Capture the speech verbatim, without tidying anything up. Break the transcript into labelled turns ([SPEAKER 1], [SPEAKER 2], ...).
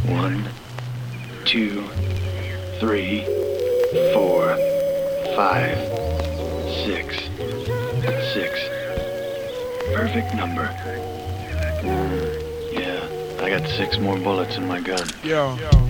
[SPEAKER 1] One, two, three, four, five, six, six. Perfect number. Yeah, I got six more bullets in my gun.
[SPEAKER 2] Yo.